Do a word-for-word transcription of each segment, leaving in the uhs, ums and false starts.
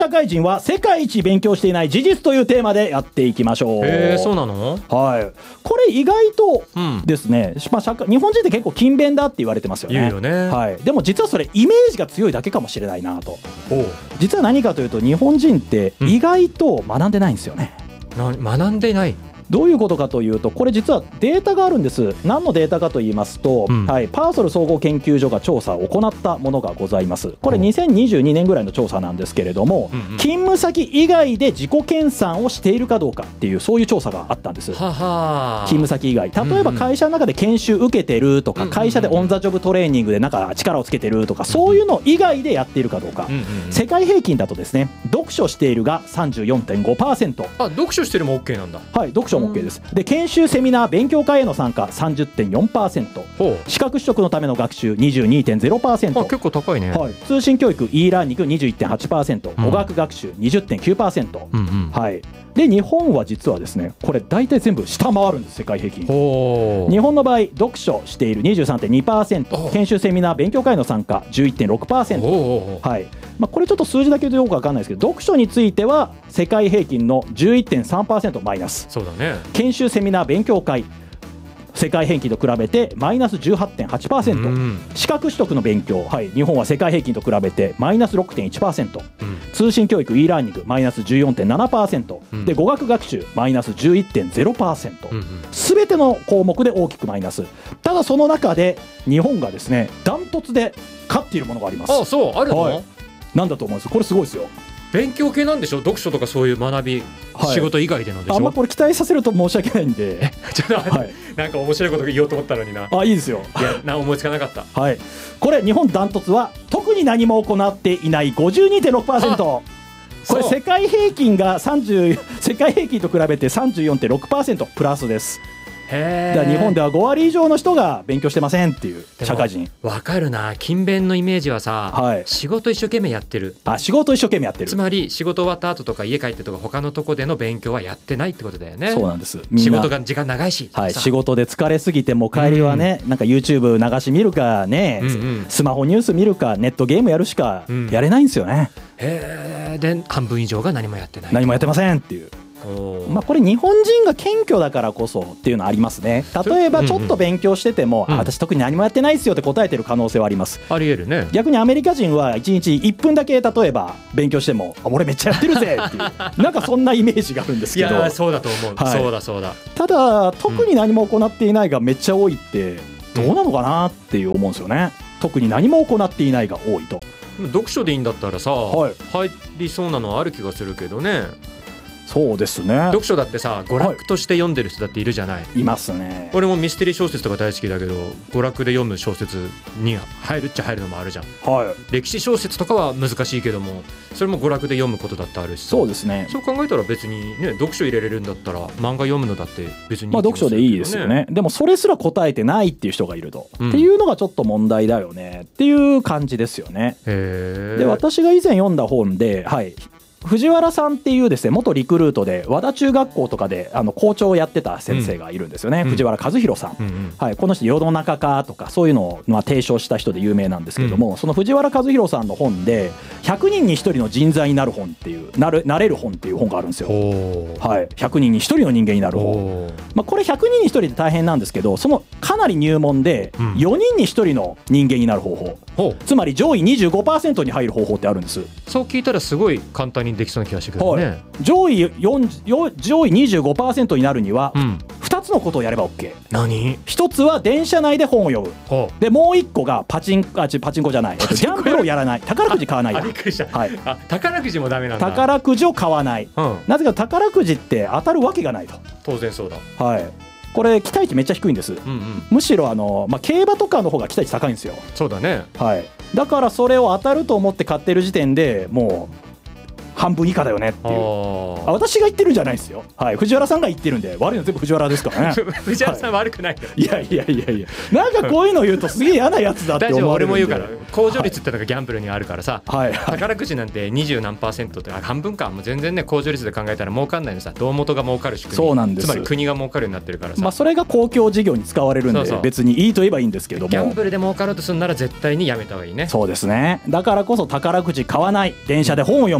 社会人は世界一勉強していない事実というテーマでやっていきましょう。 へえ、そうなの？ はい。これ意外とですね、うん、まあ、社会日本人って結構勤勉だって言われてますよね。 言うよね。 はい。でも実はそれイメージが強いだけかもしれないなと。実は何かというと、日本人って意外と学んでないんですよね。 うん、な学んでない。 どういうことかというと、これ実はデータがあるんです。何のデータかと言いますと、うん、はい、パーソル総合研究所が調査を行ったものがございます。これにせんにじゅうにねんぐらいの調査なんですけれども、うんうん、勤務先以外で自己研鑽をしているかどうかっていう、そういう調査があったんです。はは、勤務先以外、例えば会社の中で研修受けてるとか、うんうん、会社でオンザジョブトレーニングでなんか力をつけてるとか、そういうの以外でやっているかどうか、うんうんうん、世界平均だとですね、読書しているが さんじゅうよんてんごパーセント。 あ、読書してるも OK なんだ。 はい、読書も OK です。で、研修セミナー勉強会への参加 さんじゅってんよんパーセント、 資格取得のための学習 にじゅうにてんゼロパーセント、 あ、結構高いね。 はい、通信教育 e ラーニング にじゅういってんはちパーセント、うん、語学学習 にじゅってんきゅうパーセント、うんうん、はい、で日本は実はですね、これ大体全部下回るんです、世界平均。日本の場合、読書している にじゅうさんてんにパーセント、 研修セミナー勉強会の参加 じゅういってんろくパーセント、はい、まあ、これちょっと数字だけでよく分かんないですけど、読書については世界平均の じゅういってんさんパーセント マイナス。 そうだね。 研修セミナー勉強会、世界平均と比べてマイナス じゅうはちてんはちパーセント、うん、資格取得の勉強、はい、日本は世界平均と比べてマイナス ろくてんいちパーセント、うん、通信教育 e ラーニングマイナス じゅうよんてんななパーセント、うん、で語学学習マイナス じゅういってんゼロパーセント、すべ、うんうん、ての項目で大きくマイナス。ただその中で日本がですね、ダントツで勝っているものがあります。 あ、そうあるの、はい、 なんだと思うんです。これすごいですよ。 勉強系なんでしょ、読書とかそういう学び、はい、仕事以外でのでしょ。 あんまこれ期待させると申し訳ないんでちょっと、はい、なんか面白いこと言おうと思ったのにな。 あ、いいですよ。 いや、な思いつかなかった。 はい、これ日本ダントツは特に何も行っていない ごじゅうにてんろくパーセント。 これ世界平均が30世界平均と比べて さんじゅうよんてんろくパーセント プラスです。へー、だから日本ではごわり以上の人が勉強してませんっていう社会人。 わかるな、勤勉のイメージはさ、はい、仕事一生懸命やってる。 あ、仕事一生懸命やってる。 つまり仕事終わった後とか家帰ってとか他のとこでの勉強はやってないってことだよね。 そうなんです。 仕事が時間長いし、 はい、仕事で疲れすぎても帰りはね、うん、なんか YouTube 流し見るかね、うんうん、スマホニュース見るかネットゲームやるしかやれないんですよね、 うん、へー、で半分以上が何もやってない、 何もやってませんっていう。まあ、これ日本人が謙虚だからこそっていうのはありますね。例えばちょっと勉強してても、うんうん、あ、私特に何もやってないですよって答えてる可能性はあります。 ありえるね。 逆にアメリカ人はいちにちいっぷんだけ例えば勉強しても、あ、俺めっちゃやってるぜっていうなんかそんなイメージがあるんですけど。 いや、そうだと思う、はい、そうだそうだ。 ただ特に何も行っていないがめっちゃ多いってどうなのかなっていう思うんですよね。特に何も行っていないが多いと。 読書でいいんだったらさ、はい、入りそうなのはある気がするけどね。 そうですね。 読書だってさ、娯楽として読んでる人だっているじゃない、はい、 いますね。 俺もミステリー小説とか大好きだけど、娯楽で読む小説に入るっちゃ入るのもあるじゃん、はい、歴史小説とかは難しいけども、それも娯楽で読むことだってあるしさ。 そうですね。 そう考えたら別にね、読書入れれるんだったら漫画読むのだって別にいい、 まあ、読書でいいですよね。でもそれすら答えてないっていう人がいると、うん、っていうのがちょっと問題だよねっていう感じですよね。へー。で、私が以前読んだ本で、はい、藤原さんっていうですね、元リクルートで和田中学校とかであの校長をやってた先生がいるんですよね、うん、藤原和弘さん、うんうん、はい、この人世の中かとかそういうのをまあ提唱した人で有名なんですけども、うん、その藤原和弘さんの本でひゃくにんにひとりの人材になる本っていうなるなれる本っていう本があるんですよ。はい、ひゃくにんにひとりの人間になる本、まあ、これひゃくにんにひとりで大変なんですけど、そのかなり入門でよにんにひとりの人間になる方法、うん、つまり上位 にじゅうごパーセント に入る方法ってあるんです。そう聞いたらすごい簡単にできそうな気がしてくるね、はい、上位よん上位 にじゅうごパーセント になるには、うん、ふたつのことをやれば OK。 何？ひとつは電車内で本を読む。でもういっこがパチンあちパチンコじゃない、えっと、ギャンブルをやらない。宝くじ買わない。あ、びっくりした、はい、あ、宝くじもダメなんだ。宝くじを買わない、うん、なぜか宝くじって当たるわけがないと。当然そうだ。はい、これ期待値めっちゃ低いんです、うんうん、むしろあの、まあ、競馬とかの方が期待値高いんですよ。そうだね、はい、だからそれを当たると思って買ってる時点でもう半分以下だよねっていう。あ、私が言ってるんじゃないですよ、はい、藤原さんが言ってるんで、悪いの全部藤原ですからね藤原さん悪くないよ、はい、いやいやいやいや、なんかこういうの言うとすげえ嫌なやつだって思われるんで。大丈夫、俺も言うから、控除率ってのがギャンブルにはあるからさ、はい、宝くじなんてにじゅうなんパーセントって半分か、もう全然ね、控除率で考えたら儲かんないのさ。胴元が儲かる仕組み。そうなんです。つまり国が儲かるようになってるからさ、まあ、それが公共事業に使われるんで、そうそう、別にいいと言えばいいんですけども、ギャンブルで儲かろうとするなら絶対にやめた方がいいね。そうですね。だからこそ宝くじ買わない、電車で本を読む、こうす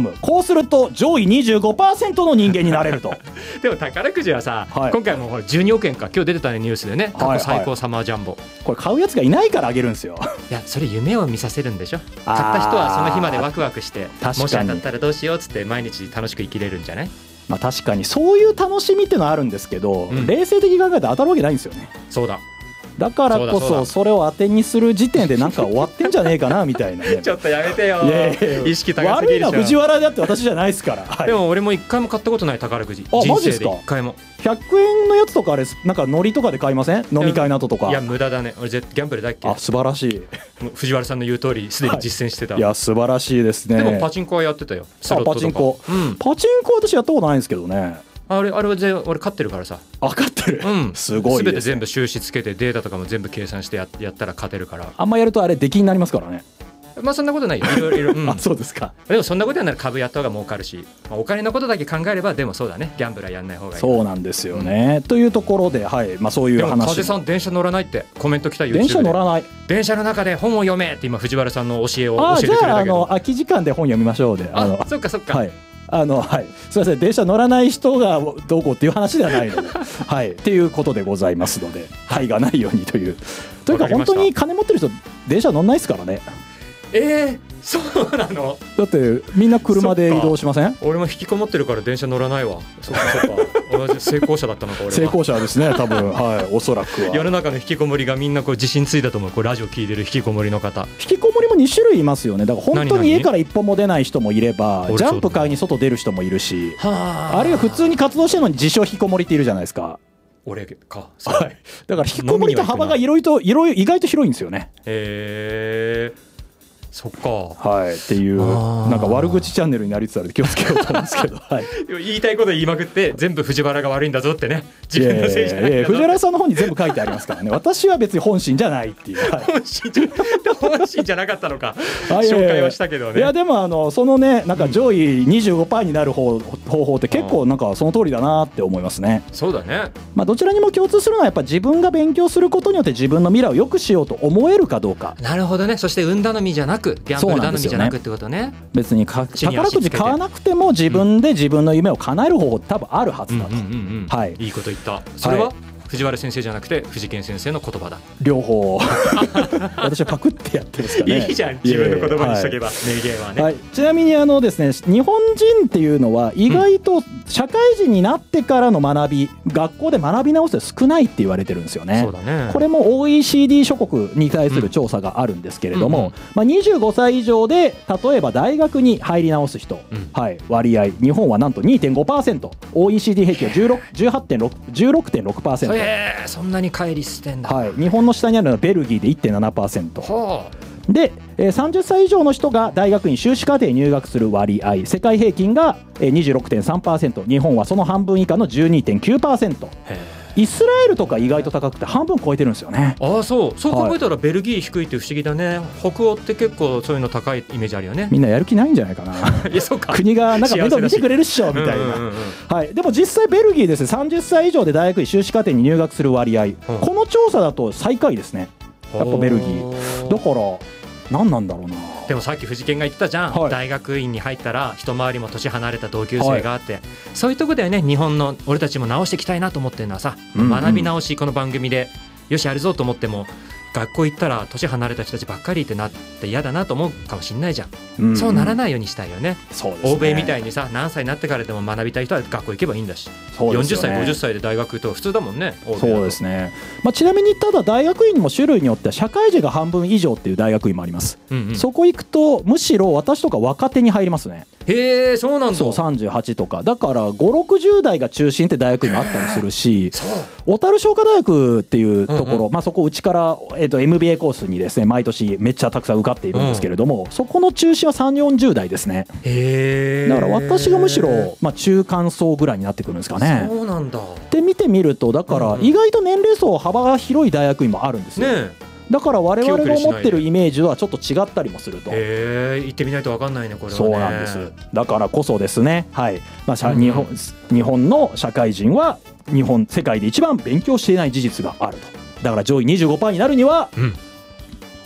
すると上位 にじゅうごパーセント の人間になれるとでも宝くじはさ、はい、今回もほらじゅうにおくえんか、今日出てたねニュースでね、過去最高サマージャンボ、はいはい、 これ買うやつがいないからあげるんですよいやそれ夢を見させるんでしょ。買った人はその日までワクワクして、もし当たったらどうしようっつって毎日楽しく生きれるんじゃない。 まあ、確かにそういう楽しみってのはあるんですけど、うん、冷静的に考えて当たるわけないんですよね。 そうだ、 だからこそそれを当てにする時点でなんか終わってんじゃねえかなみたいな、ね、 ちょっとやめてよ。いやいや意識高すぎるでしょ。悪いのは藤原だって私じゃないですから、はい、 でも俺も一回も買ったことない宝くじ。 あ、 人マジですか。 生で一回も。 ひゃくえんのやつとかあれなんかノリとかで買いません？飲み会の後とか。 いや無駄だね、俺ギャンブルだっけ。 あ、素晴らしい。 藤原さんの言う通りすでに実践してた、 はい、いや素晴らしいですね。 でもパチンコはやってたよ。 あ、パチンコ、うん、パチンコ私やったことないんですけどね。 あれあれは全俺勝ってるからさ。 あ、勝ってる、 うん、 すごいですね。 全て全部収支つけてデータとかも全部計算して や, やったら勝てるから。 あんまやるとあれ出来になりますからね。 まあそんなことないよ、いろいろ、うん、 あ、そうですか。 でもそんなことやなら株やった方が儲かるし、まあ、お金のことだけ考えればでもそうだね、ギャンブラーやんない方がいい。 そうなんですよね、うん、というところで、はい、まあ、そういう話。でも風さん電車乗らないってコメント来た。 YouTube で電車乗らない、 電車の中で本を読めって今藤原さんの教えを教えてくれたけど。あ、じゃあ、あの空き時間で本読みましょうで。 あのあ、そっかそっか、 はい、あのはい、すみません、電車乗らない人がどうこうっていう話ではないので、はい、っていうことでございますので、害がないようにという。というか本当に金持ってる人電車乗んないですからね。 えー、そうなの。 だってみんな車で移動しません？ 俺も引きこもってるから電車乗らないわ。そっかそっか同じ成功者だったのか俺は。 成功者ですね多分、はい、おそらくは。 世の中の引きこもりがみんなこう自信ついたと思う。こうラジオ聞いてる引きこもりの方。 引きこもりもに種類いますよね。だから本当に家から一歩も出ない人もいれば、ジャンプ買いに外出る人もいるし、あるいは普通に活動してるのに自称引きこもりっているじゃないですか。 俺か、 はい、だから引きこもりと幅がいろいろと意外と広いんですよね。 へー、そっか、 はい、っていうなんか悪口チャンネルになりつつあるんで気をつけようと思うんですけど、はい、 言いたいこと言いまくって全部藤原が悪いんだぞってね、自分のせいじゃないんだぞ。いやいや、 藤原さんの本に全部書いてありますからね。私は別に本心じゃないっていう、はい、 本心じゃ本心じゃなかったのか紹介はしたけどね。 いやでもあのそのね、なんか上位 にじゅうごパーセント になる方方法って結構なんかその通りだなって思いますね。 そうだね。 まあどちらにも共通するのはやっぱ自分が勉強することによって自分の未来を良くしようと思えるかどうか。 なるほどね。そして運頼みじゃなくギャンブル頼みじゃなくってことね。 別にか宝くじ買わなくても自分で自分の夢を叶える方法って多分あるはずだと。はい、 いいこと言った。それは、はい、藤原先生じゃなくて藤健先生の言葉だ。 両方私はパクってやってるんですかね。 いいじゃん、自分の言葉にしとけば、名言はね、 はい、ちなみにあのですね、日本人っていうのは意外と社会人になってからの学び、うん、学校で学び直す少ないって言われてるんですよね。 そうだね。これも オーイーシーディー 諸国に対する調査があるんですけれども、うんうん、まあ、にじゅうごさい以上で例えば大学に入り直す人、うん、はい、割合日本はなんと にてんごパーセント、 オーイーシーディー 平均は じゅうはちてんろく じゅうろくてんろくパーセント、 えー、そんなに乖離してんだ。 はい、日本の下にあるのはベルギーで いってんななパーセント、はあ、で、えー、さんじゅっさい以上の人が大学院修士課程に入学する割合、世界平均が にじゅうろくてんさんパーセント、 日本はその半分以下の じゅうにてんきゅうパーセント。イスラエルとか意外と高くて半分超えてるんですよね。 ああ、そうそう考えたらベルギー低いって不思議だね。北欧って結構そういうの高いイメージあるよね。 みんなやる気ないんじゃないかな。 いや、そうか、 国がなんか面倒見てくれるっしょみたいな、はい、でも実際ベルギーですね、さんじゅっさい以上で大学院修士課程に入学する割合、うん、この調査だと最下位ですね、やっぱベルギーだから。何なんだろうな。 でもさっき藤健が言ってたじゃん、はい、大学院に入ったら一回りも年離れた同級生があって、はい、そういうとこだよね。日本の俺たちも直していきたいなと思ってるのはさ、うんうん、学び直し、この番組でよしやるぞと思っても学校行ったら年離れた人たちばっかりってなって嫌だなと思うかもしれないじゃん、うんうん、そうならないようにしたいよね。そうですね。欧米みたいにさ、何歳になってからでも学びたい人は学校行けばいいんだし、そうですよね、よんじゅっさいごじゅっさいで大学と普通だもんね。 そうですね、まあ、ちなみにただ大学院にも種類によっては社会人が半分以上っていう大学院もあります、うんうん、そこ行くとむしろ私とか若手に入りますね。 へえ、そうなんだ。 そう、さんじゅうはちとかだからご、ろくじゅう代が中心って大学院もあったりするし、小樽商科大学っていうところ、うんうん、まあ、そこうちから、えー、と エムビーエー コースにですね毎年めっちゃたくさん受かっているんですけれども、うん、そこの中心はさんじゅう、よんじゅう代ですね。へー。だから私がむしろ、まあ、中間層ぐらいになってくるんですかね。 そうなんだ。 で見てみるとだから意外と年齢層幅が広い大学院もあるんですよ、ね。だから我々が思ってるイメージはちょっと違ったりもすると。 へー、行ってみないと分かんないね、これはね。 そうなんです。だからこそですね、はい、まあ、うん、日本、日本の社会人は日本世界で一番勉強していない事実があると。だから上位 にじゅうごパーセント になるには、うん、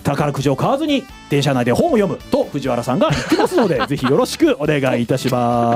宝くじを買わずに電車内で本を読むと藤原さんが言ってますのでぜひよろしくお願いいたします。